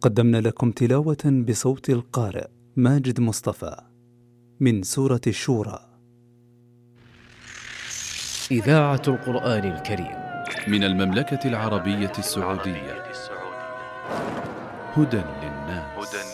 قدمنا لكم تلاوة بصوت القارئ ماجد مصطفى من سورة الشورى. إذاعة القرآن الكريم من المملكة العربية السعودية. هدى للناس.